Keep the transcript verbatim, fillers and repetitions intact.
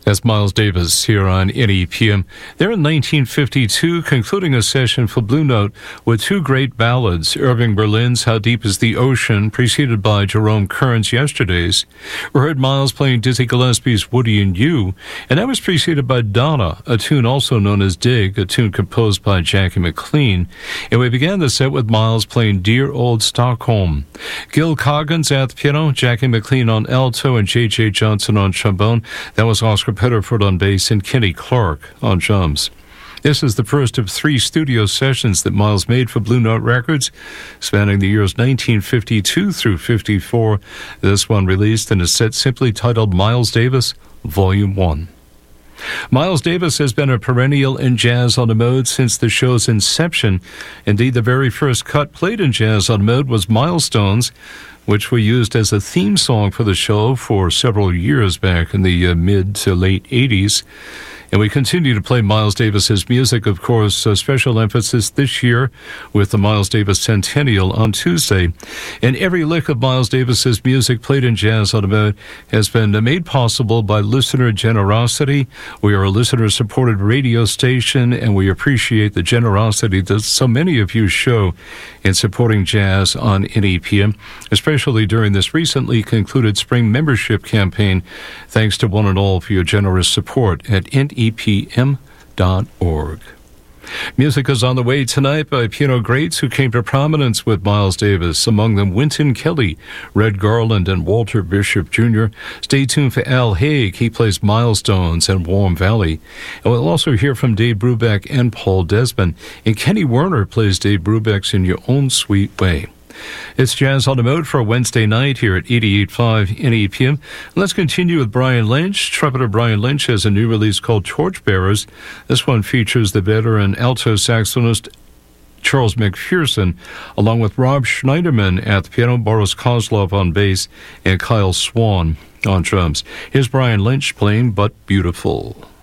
That's Miles Davis here on N E P M. There in nineteen fifty-two, concluding a session for Blue Note with two great ballads, Irving Berlin's How Deep is the Ocean, preceded by Jerome Kern's Yesterdays. We heard Miles playing Dizzy Gillespie's Woody and You, and that was preceded by Donna, a tune also known as Dig, a tune composed by Jackie McLean. And we began the set with Miles playing Dear Old Stockholm. Gil Coggins at the piano, Jackie McLean on alto, and J J Johnson on trombone. That was Oscar Petterford on bass and Kenny Clark on drums. This is the first of three studio sessions that Miles made for Blue Note Records, spanning the years nineteen fifty-two through fifty-four. This one released in a set simply titled Miles Davis, Volume one. Miles Davis has been a perennial in Jazz on the Mode since the show's inception. Indeed, the very first cut played in Jazz on the Mode was Milestones, which we used as a theme song for the show for several years back in the uh, mid to late eighties. And we continue to play Miles Davis's music, of course, a special emphasis this year with the Miles Davis Centennial on Tuesday. And every lick of Miles Davis's music played in Jazz on the Mode has been made possible by listener generosity. We are a listener-supported radio station, and we appreciate the generosity that so many of you show in supporting jazz on N E P M, especially during this recently concluded spring membership campaign. Thanks to one and all for your generous support at N E P M dot org. Music is on the way tonight by piano greats who came to prominence with Miles Davis, among them Wynton Kelly, Red Garland, and Walter Bishop Junior Stay tuned for Al Haig. He plays Milestones and Warm Valley. And we'll also hear from Dave Brubeck and Paul Desmond. And Kenny Werner plays Dave Brubeck's In Your Own Sweet Way. It's Jazz on the Mode for Wednesday night here at eighty-eight point five N E P M. Let's continue with Brian Lynch. Trumpeter Brian Lynch has a new release called Torchbearers. This one features the veteran alto saxophonist Charles McPherson, along with Rob Schneiderman at the piano, Boris Kozlov on bass, and Kyle Swan on drums. Here's Brian Lynch playing But Beautiful.